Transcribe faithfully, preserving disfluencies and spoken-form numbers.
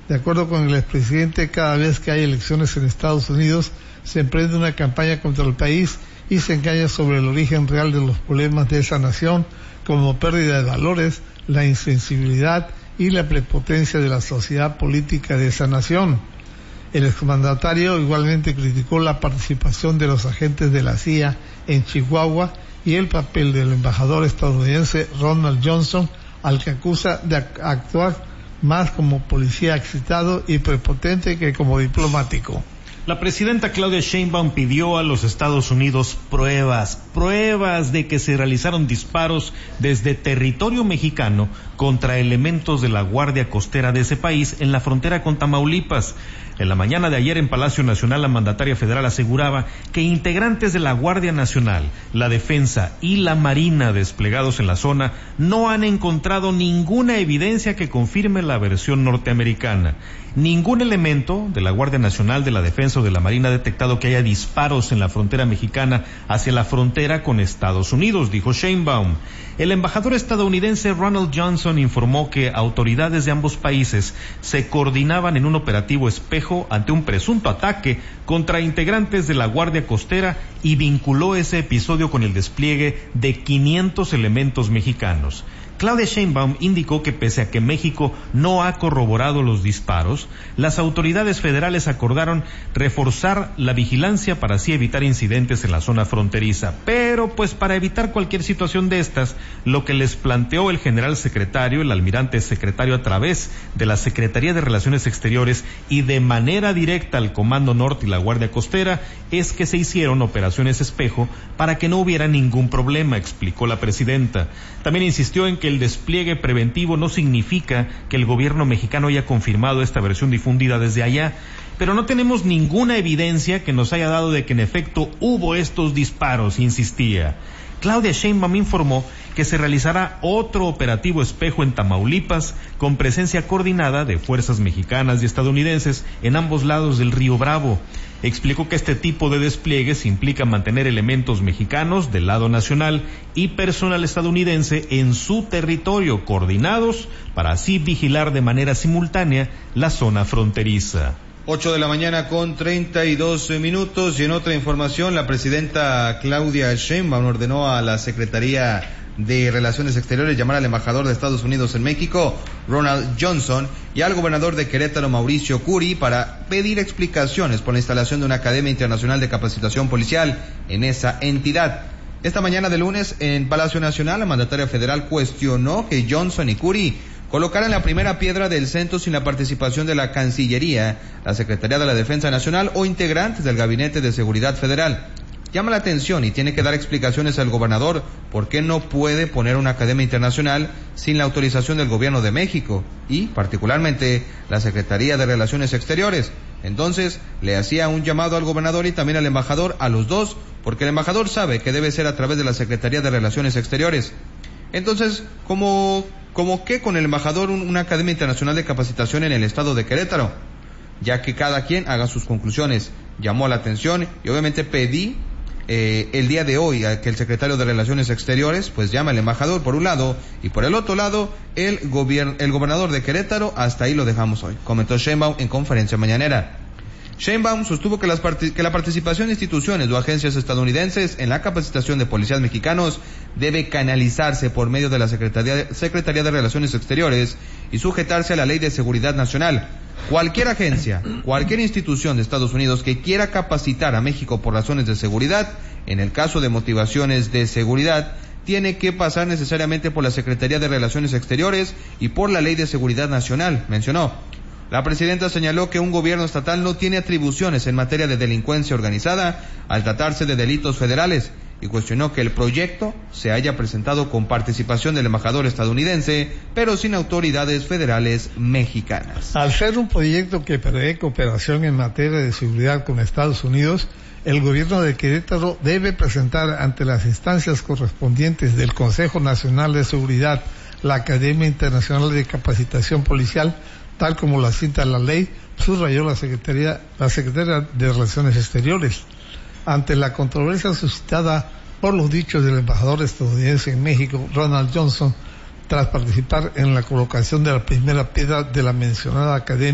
De acuerdo con el expresidente, cada vez que hay elecciones en Estados Unidos, se emprende una campaña contra el país y se engaña sobre el origen real de los problemas de esa nación, como pérdida de valores, la insensibilidad y la prepotencia de la sociedad política de esa nación. El exmandatario igualmente criticó la participación de los agentes de la C I A en Chihuahua y el papel del embajador estadounidense Ronald Johnson, al que acusa de actuar más como policía excitado y prepotente que como diplomático. La presidenta Claudia Sheinbaum pidió a los Estados Unidos pruebas, pruebas de que se realizaron disparos desde territorio mexicano contra elementos de la Guardia Costera de ese país en la frontera con Tamaulipas. En la mañana de ayer en Palacio Nacional, la mandataria federal aseguraba que integrantes de la Guardia Nacional, la Defensa y la Marina desplegados en la zona no han encontrado ninguna evidencia que confirme la versión norteamericana. Ningún elemento de la Guardia Nacional, de la Defensa o de la Marina ha detectado que haya disparos en la frontera mexicana hacia la frontera con Estados Unidos, dijo Sheinbaum. El embajador estadounidense Ronald Johnson informó que autoridades de ambos países se coordinaban en un operativo espejo ante un presunto ataque contra integrantes de la Guardia Costera y vinculó ese episodio con el despliegue de quinientos elementos mexicanos. Claudia Sheinbaum indicó que pese a que México no ha corroborado los disparos, las autoridades federales acordaron reforzar la vigilancia para así evitar incidentes en la zona fronteriza. Pero pues para evitar cualquier situación de estas, lo que les planteó el general secretario, el almirante secretario, a través de la Secretaría de Relaciones Exteriores y de manera directa al Comando Norte y la Guardia Costera, es que se hicieron operaciones espejo para que no hubiera ningún problema, explicó la presidenta. También insistió en que el despliegue preventivo no significa que el gobierno mexicano haya confirmado esta versión difundida desde allá, pero no tenemos ninguna evidencia que nos haya dado de que en efecto hubo estos disparos, insistía. Claudia Sheinbaum informó que se realizará otro operativo espejo en Tamaulipas con presencia coordinada de fuerzas mexicanas y estadounidenses en ambos lados del río Bravo. Explicó que este tipo de despliegues implica mantener elementos mexicanos del lado nacional y personal estadounidense en su territorio coordinados para así vigilar de manera simultánea la zona fronteriza. Ocho de la mañana con treinta y dos minutos, y en otra información, la presidenta Claudia Sheinbaum ordenó a la Secretaría de Relaciones Exteriores llamar al embajador de Estados Unidos en México, Ronald Johnson, y al gobernador de Querétaro, Mauricio Curi, para pedir explicaciones por la instalación de una Academia Internacional de Capacitación Policial en esa entidad. Esta mañana de lunes, en Palacio Nacional, la mandataria federal cuestionó que Johnson y Curi colocaran la primera piedra del centro sin la participación de la Cancillería, la Secretaría de la Defensa Nacional o integrantes del Gabinete de Seguridad Federal. Llama la atención y tiene que dar explicaciones al gobernador por qué no puede poner una academia internacional sin la autorización del gobierno de México y, particularmente, la Secretaría de Relaciones Exteriores. Entonces, le hacía un llamado al gobernador y también al embajador, a los dos, porque el embajador sabe que debe ser a través de la Secretaría de Relaciones Exteriores. Entonces, ¿cómo, cómo qué con el embajador un, una academia internacional de capacitación en el estado de Querétaro? Ya que cada quien haga sus conclusiones. Llamó la atención y obviamente pedí Eh, el día de hoy a que el secretario de Relaciones Exteriores pues llame al embajador por un lado y por el otro lado el gobierno, el gobernador de Querétaro. Hasta ahí lo dejamos hoy, comentó Sheinbaum en conferencia mañanera. Sheinbaum sostuvo que, las part- que la participación de instituciones o agencias estadounidenses en la capacitación de policías mexicanos debe canalizarse por medio de la Secretaría, Secretaría de Relaciones Exteriores y sujetarse a la Ley de Seguridad Nacional. Cualquier agencia, cualquier institución de Estados Unidos que quiera capacitar a México por razones de seguridad, en el caso de motivaciones de seguridad, tiene que pasar necesariamente por la Secretaría de Relaciones Exteriores y por la Ley de Seguridad Nacional, mencionó. La presidenta señaló que un gobierno estatal no tiene atribuciones en materia de delincuencia organizada al tratarse de delitos federales y cuestionó que el proyecto se haya presentado con participación del embajador estadounidense, pero sin autoridades federales mexicanas. Al ser un proyecto que prevé cooperación en materia de seguridad con Estados Unidos, el gobierno de Querétaro debe presentar ante las instancias correspondientes del Consejo Nacional de Seguridad la Academia Internacional de Capacitación Policial, tal como la cita la ley, subrayó la Secretaría, la Secretaría de Relaciones Exteriores. Ante la controversia suscitada por los dichos del embajador estadounidense en México, Ronald Johnson, tras participar en la colocación de la primera piedra de la mencionada academia